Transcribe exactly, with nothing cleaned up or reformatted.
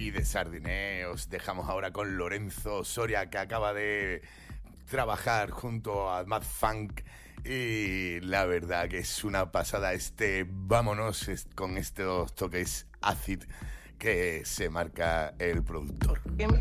Y de Sardiné os dejamos ahora con Lorenzo Soria, que acaba de trabajar junto a Mad Funk. Y la verdad que es una pasada este vámonos con estos toques acid que se marca el productor.